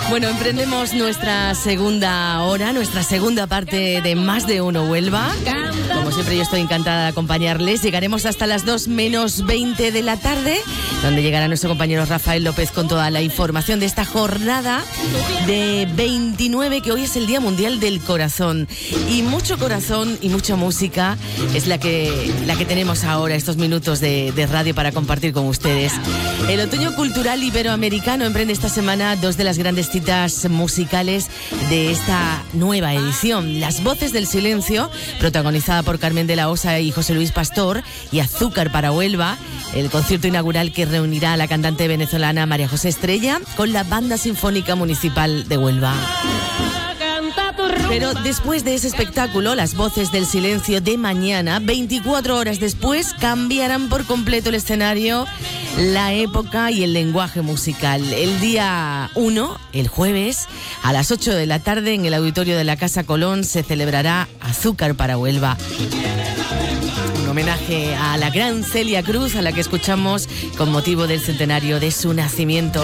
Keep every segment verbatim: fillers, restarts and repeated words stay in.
Bueno, emprendemos nuestra segunda hora, nuestra segunda parte de Más de Uno Huelva. Como siempre, yo estoy encantada de acompañarles. Llegaremos hasta las dos menos veinte de la tarde, donde llegará nuestro compañero Rafael López con toda la información de esta jornada de veintinueve, que hoy es el Día Mundial del Corazón. Y mucho corazón y mucha música es la que, la que tenemos ahora, estos minutos de, de radio para compartir con ustedes. El Otoño Cultural Iberoamericano emprende esta semana dos de las grandes citas musicales de esta nueva edición. Las Voces del Silencio, protagonizada por Carmen de la Osa y José Luis Pastor, y Azúcar para Huelva, el concierto inaugural que reunirá a la cantante venezolana María José Estrella con la Banda Sinfónica Municipal de Huelva. Pero después de ese espectáculo, Las Voces del Silencio de mañana, veinticuatro horas después, cambiarán por completo el escenario, la época y el lenguaje musical. El día uno, el jueves, a las ocho de la tarde, en el auditorio de la Casa Colón, se celebrará Azúcar para Huelva. Un homenaje a la gran Celia Cruz, a la que escuchamos con motivo del centenario de su nacimiento.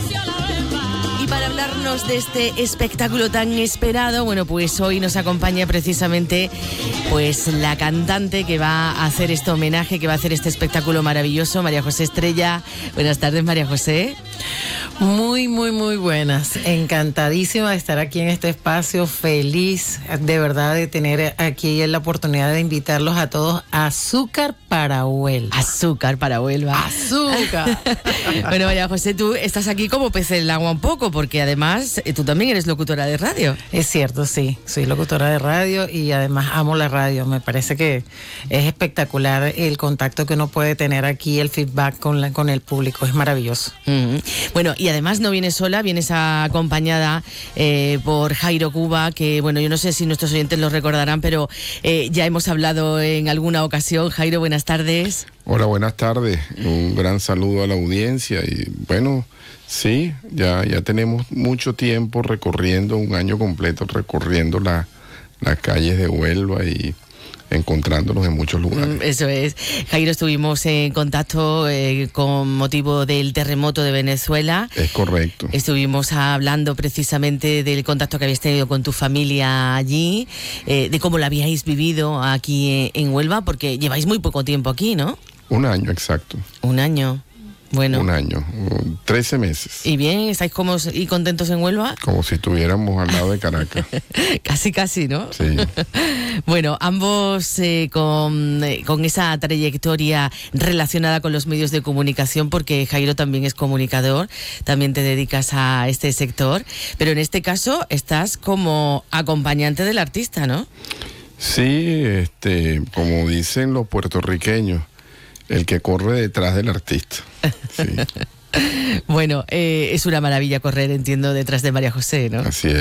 Para hablarnos de este espectáculo tan esperado, bueno, pues hoy nos acompaña precisamente pues la cantante que va a hacer este homenaje, que va a hacer este espectáculo maravilloso, María José Estrella. Buenas tardes, María José. Muy, muy, muy buenas. Encantadísima de estar aquí en este espacio, feliz de verdad de tener aquí la oportunidad de invitarlos a todos a Azúcar para Huelva. Azúcar para Huelva. Azúcar. Bueno, María José, tú estás aquí como pez en el agua un poco, porque además eh, tú también eres locutora de radio. Es cierto, sí, soy locutora de radio y además amo la radio. Me parece que es espectacular el contacto que uno puede tener aquí, el feedback con, la, con el público, es maravilloso. Mm-hmm. Bueno, y además no vienes sola, vienes acompañada eh, por Jairo Cuba, que bueno, yo no sé si nuestros oyentes lo recordarán, pero eh, ya hemos hablado en alguna ocasión. Jairo, buenas tardes. Hola, buenas tardes. Un gran saludo a la audiencia y bueno, sí, ya, ya tenemos mucho tiempo recorriendo, un año completo recorriendo la, las calles de Huelva y encontrándonos en muchos lugares. Eso es. Jairo, estuvimos en contacto eh, con motivo del terremoto de Venezuela. Es correcto. Estuvimos hablando precisamente del contacto que habías tenido con tu familia allí, eh, de cómo lo habíais vivido aquí en Huelva, porque lleváis muy poco tiempo aquí, ¿no? Un año, exacto. Un año. Bueno. Un año, trece meses. ¿Y bien? ¿Estáis cómodos y contentos en Huelva? Como si estuviéramos al lado de Caracas. Casi, casi, ¿no? Sí. Bueno, ambos eh, con, eh, con esa trayectoria relacionada con los medios de comunicación, porque Jairo también es comunicador, también te dedicas a este sector, pero en este caso estás como acompañante del artista, ¿no? Sí, este, como dicen los puertorriqueños, el que corre detrás del artista. Sí. Bueno, eh, es una maravilla correr, entiendo, detrás de María José, ¿no? Así es.